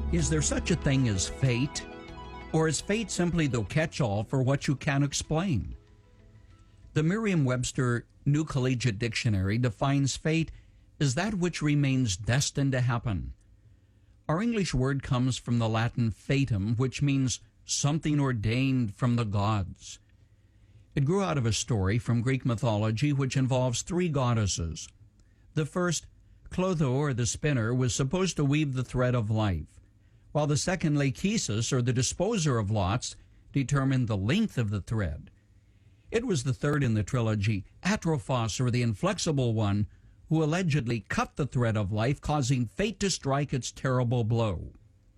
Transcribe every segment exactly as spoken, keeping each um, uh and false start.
Is there such a thing as fate? Or is fate simply the catch-all for what you can't explain? The Merriam-Webster New Collegiate Dictionary defines fate as that which remains destined to happen. Our English word comes from the Latin fatum, which means something ordained from the gods. It grew out of a story from Greek mythology which involves three goddesses. The first, Clotho, or the spinner, was supposed to weave the thread of life, while the second, Lachesis, or the disposer of lots, determined the length of the thread. It was the third in the trilogy, Atrophos, or the inflexible one, who allegedly cut the thread of life, causing fate to strike its terrible blow.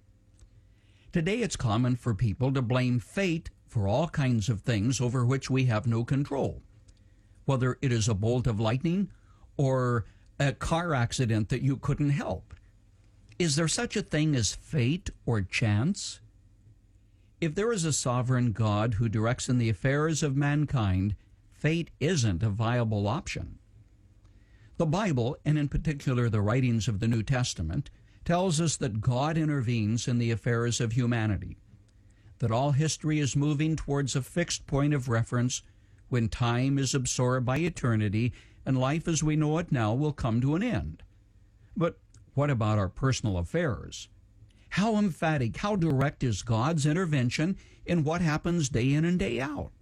Today it's common for people to blame fate for all kinds of things over which we have no control, whether it is a bolt of lightning or a car accident that you couldn't help. Is there such a thing as fate or chance? If there is a sovereign God who directs in the affairs of mankind, fate isn't a viable option. The Bible, and in particular the writings of the New Testament, tells us that God intervenes in the affairs of humanity, that all history is moving towards a fixed point of reference when time is absorbed by eternity and life as we know it now will come to an end. But what about our personal affairs? How emphatic, how direct is God's intervention in what happens day in and day out?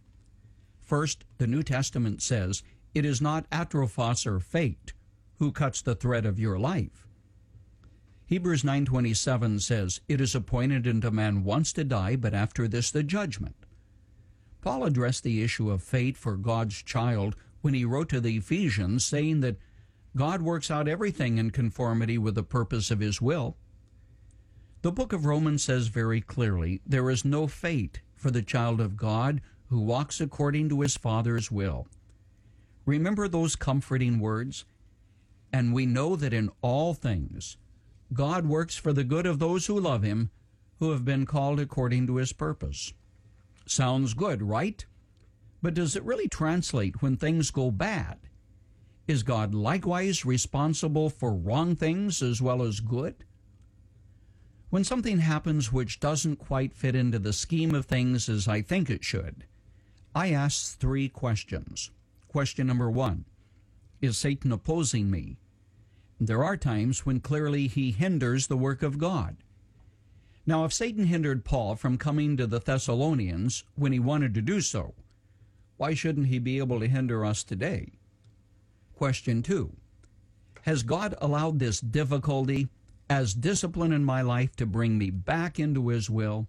First, the New Testament says it is not Atrophos or fate who cuts the thread of your life. Hebrews nine twenty-seven says, it is appointed unto man once to die, but after this the judgment. Paul addressed the issue of fate for God's child when he wrote to the Ephesians, saying that God works out everything in conformity with the purpose of his will. The book of Romans says very clearly, there is no fate for the child of God who walks according to his Father's will. Remember those comforting words? And we know that in all things, God works for the good of those who love him, who have been called according to his purpose. Sounds good, right? But does it really translate when things go bad? Is God likewise responsible for wrong things as well as good? When something happens which doesn't quite fit into the scheme of things as I think it should, I ask three questions. Question number one, is Satan opposing me? There are times when clearly he hinders the work of God. Now, if Satan hindered Paul from coming to the Thessalonians when he wanted to do so, why shouldn't he be able to hinder us today? Question two, has God allowed this difficulty as discipline in my life to bring me back into his will?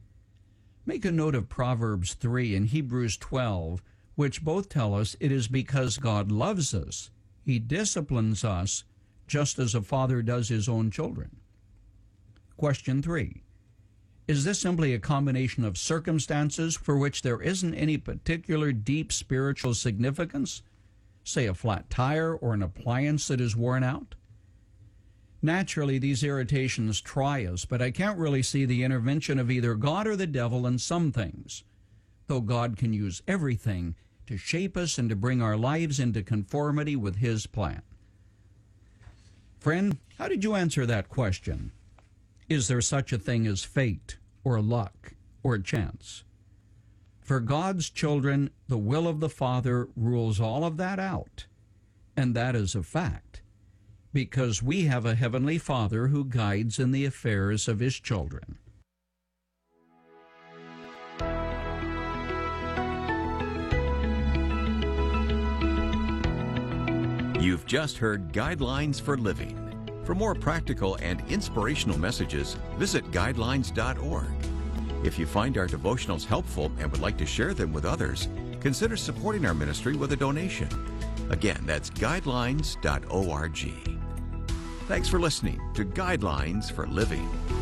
Make a note of Proverbs three and Hebrews twelve, which both tell us it is because God loves us. He disciplines us just as a father does his own children. Question three, is this simply a combination of circumstances for which there isn't any particular deep spiritual significance? Say a flat tire or an appliance that is worn out? Naturally, these irritations try us, but I can't really see the intervention of either God or the devil in some things, though God can use everything to shape us and to bring our lives into conformity with his plan. Friend, how did you answer that question? Is there such a thing as fate or luck or chance? For God's children, the will of the Father rules all of that out, and that is a fact, because we have a heavenly Father who guides in the affairs of his children. You've just heard Guidelines for Living. For more practical and inspirational messages, visit guidelines dot org. If you find our devotionals helpful and would like to share them with others, consider supporting our ministry with a donation. Again, that's guidelines dot org. Thanks for listening to Guidelines for Living.